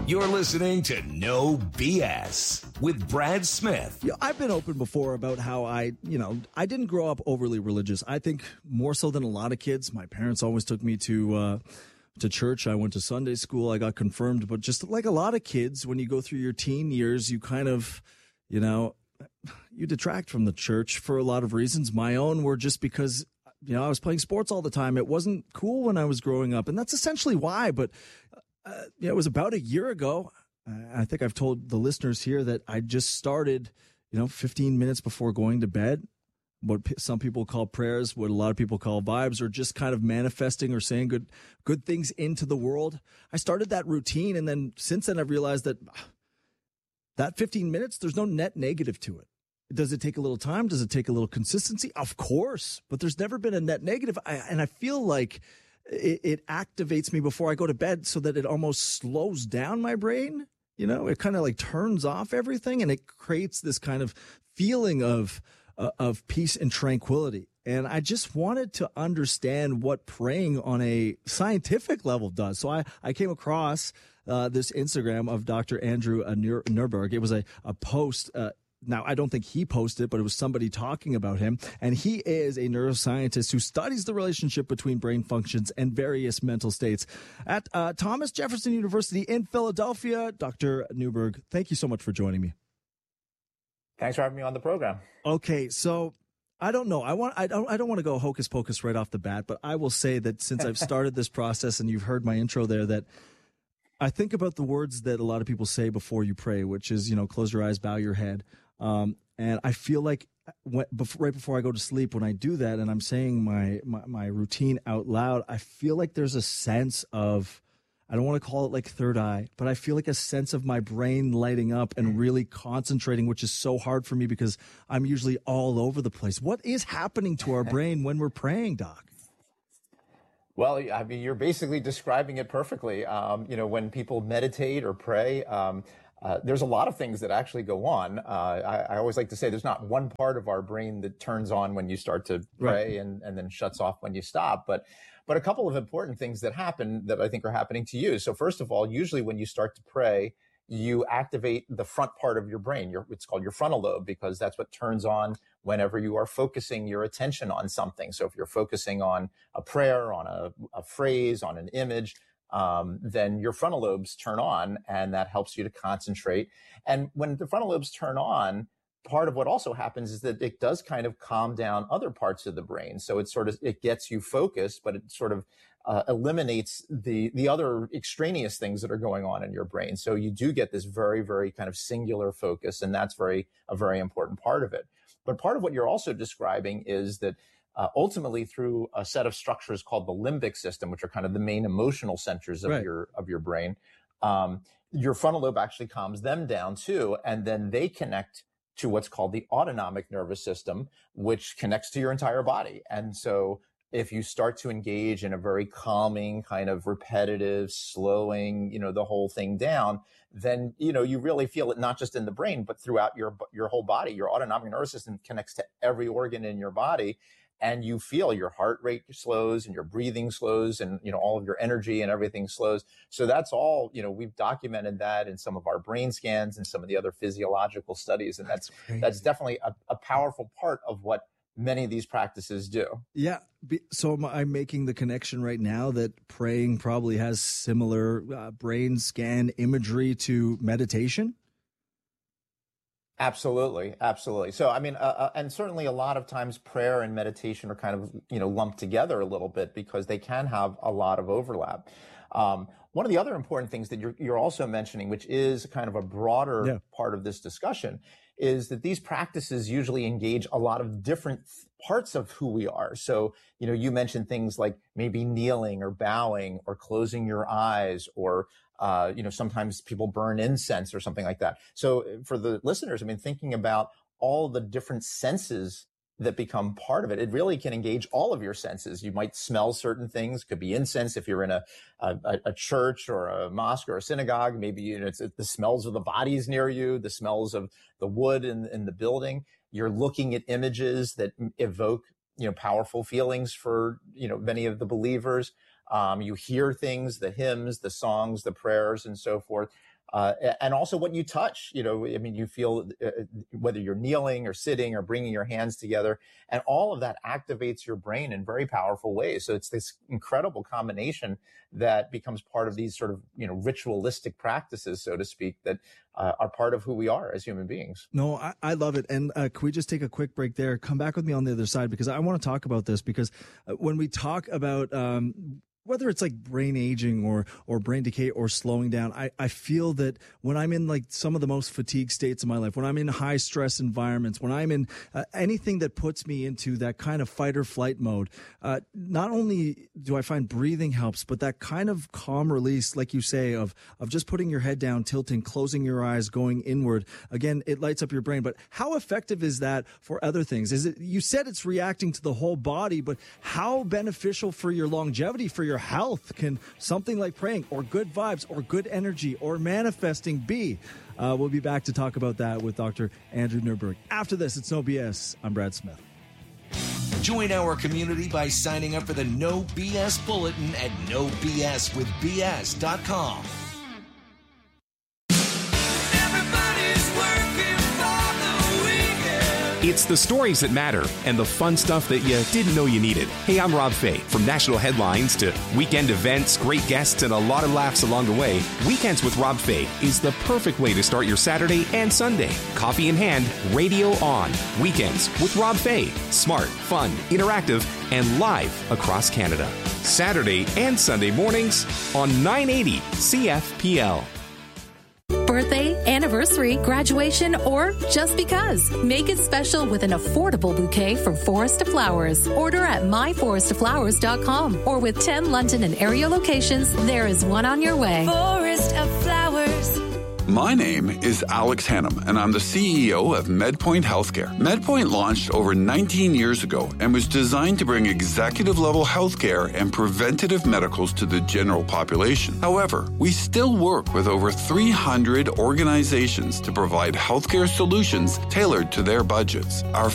You're listening to No BS with Brad Smith. I've been open before about how I didn't grow up overly religious. I think more so than a lot of kids. My parents always took me to church. I went to Sunday school. I got confirmed. But just like a lot of kids, when you go through your teen years, you kind of, you detract from the church for a lot of reasons. My own were just because, I was playing sports all the time. It wasn't cool when I was growing up. And that's essentially why. But it was about a year ago. I think I've told the listeners here that I just started, 15 minutes before going to bed, what some people call prayers, what a lot of people call vibes, or just kind of manifesting or saying good things into the world. I started that routine. And then since then, I've realized that 15 minutes, there's no net negative to it. Does it take a little time? Does it take a little consistency? Of course, but there's never been a net negative. And I feel like it activates me before I go to bed so that it almost slows down my brain. It kind of like turns off everything, and it creates this kind of feeling of peace and tranquility. And I just wanted to understand what praying on a scientific level does. So I came across this Instagram of Dr. Andrew Nurberg. It was a post. Now, I don't think he posted, but it was somebody talking about him. And he is a neuroscientist who studies the relationship between brain functions and various mental states at Thomas Jefferson University in Philadelphia. Dr. Nurberg, thank you so much for joining me. Thanks for having me on the program. Okay, so I don't know. I don't want to go hocus pocus right off the bat, but I will say that since I've started this process, and you've heard my intro there, that I think about the words that a lot of people say before you pray, which is, close your eyes, bow your head. And I feel like right before I go to sleep, when I do that and I'm saying my routine out loud, I feel like there's a sense of, I don't want to call it like third eye, but I feel like a sense of my brain lighting up and really concentrating, which is so hard for me because I'm usually all over the place. What is happening to our brain when we're praying, Doc? Well, I mean, you're basically describing it perfectly. When people meditate or pray, there's a lot of things that actually go on. I always like to say there's not one part of our brain that turns on when you start to pray and then shuts off when you stop. But a couple of important things that happen that I think are happening to you. So first of all, usually when you start to pray, you activate the front part of your brain. It's called your frontal lobe, because that's what turns on whenever you are focusing your attention on something. So if you're focusing on a prayer, on a phrase, on an image, then your frontal lobes turn on, and that helps you to concentrate. And when the frontal lobes turn on, part of what also happens is that it does kind of calm down other parts of the brain. So it gets you focused, but it sort of eliminates the other extraneous things that are going on in your brain. So you do get this very, very kind of singular focus, and that's a very important part of it. But part of what you're also describing is that ultimately, through a set of structures called the limbic system, which are kind of the main emotional centers of your brain, your frontal lobe actually calms them down too, and then they connect to what's called the autonomic nervous system, which connects to your entire body. And so if you start to engage in a very calming, kind of repetitive, slowing, the whole thing down, then, you really feel it not just in the brain, but throughout your whole body. Your autonomic nervous system connects to every organ in your body. And you feel your heart rate slows and your breathing slows, and, all of your energy and everything slows. So that's all, we've documented that in some of our brain scans and some of the other physiological studies. And that's definitely a powerful part of what many of these practices do. Yeah. So I'm making the connection right now that praying probably has similar brain scan imagery to meditation. Absolutely. Absolutely. So, I mean, and certainly a lot of times prayer and meditation are kind of, lumped together a little bit because they can have a lot of overlap. One of the other important things that you're also mentioning, which is kind of a broader part of this discussion, is that these practices usually engage a lot of different parts of who we are. So, you mentioned things like maybe kneeling or bowing or closing your eyes, or sometimes people burn incense or something like that. So for the listeners, I mean, thinking about all the different senses that become part of it, it really can engage all of your senses. You might smell certain things, could be incense if you're in a church or a mosque or a synagogue. Maybe it's the smells of the bodies near you, the smells of the wood in the building. You're looking at images that evoke powerful feelings for many of the believers. You hear things, the hymns, the songs, the prayers, and so forth. and also what you touch. You feel whether you're kneeling or sitting or bringing your hands together, and all of that activates your brain in very powerful ways. So it's this incredible combination that becomes part of these sort of, ritualistic practices, so to speak, that are part of who we are as human beings. No, I love it. And can we just take a quick break there? Come back with me on the other side, because I want to talk about this, because when we talk about whether it's like brain aging or brain decay or slowing down, I feel that when I'm in like some of the most fatigued states of my life, when I'm in high stress environments, when I'm in anything that puts me into that kind of fight or flight mode, not only do I find breathing helps, but that kind of calm release, like you say, of just putting your head down, tilting, closing your eyes, going inward. Again, it lights up your brain. But how effective is that for other things? You said it's reacting to the whole body, but how beneficial for your longevity, for your health, can something like praying or good vibes or good energy or manifesting be? We'll be back to talk about that with Dr. Andrew Newberg. After this, it's No BS. I'm Brad Smith. Join our community by signing up for the No BS Bulletin at nobswithbs.com. It's the stories that matter and the fun stuff that you didn't know you needed. Hey, I'm Rob Fay. From national headlines to weekend events, great guests, and a lot of laughs along the way, Weekends with Rob Fay is the perfect way to start your Saturday and Sunday. Coffee in hand, radio on. Weekends with Rob Fay. Smart, fun, interactive, and live across Canada. Saturday and Sunday mornings on 980 CFPL. Birthday, anniversary, graduation, or just because. Make it special with an affordable bouquet from Forest of Flowers. Order at myforestoflowers.com, or with 10 London and area locations, there is one on your way. Forest of Flowers. My name is Alex Hannum, and I'm the CEO of MedPoint Healthcare. MedPoint launched over 19 years ago and was designed to bring executive-level healthcare and preventative medicals to the general population. However, we still work with over 300 organizations to provide healthcare solutions tailored to their budgets. Our